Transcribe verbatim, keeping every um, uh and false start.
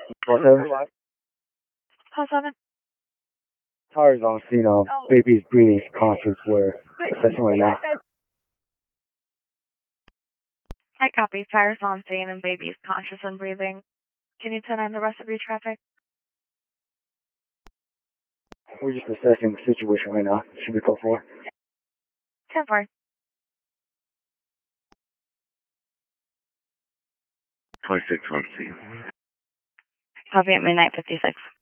What seven? Call seven. Tires on scene of Oh. baby's breathing conscious were assessing right now. I copy. Tires on scene and baby's conscious and breathing. Can you turn on the rest of your traffic? We're just assessing the situation right now. Should we call for? ten four. twenty-six on scene. Copy at midnight fifty-six.